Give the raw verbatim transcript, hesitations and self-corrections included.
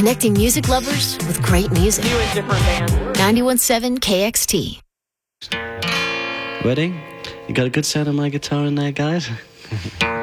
Connecting music lovers with great music. You in different bands. ninety-one point seven K X T. Ready? You got a good sound of my guitar in there, guys?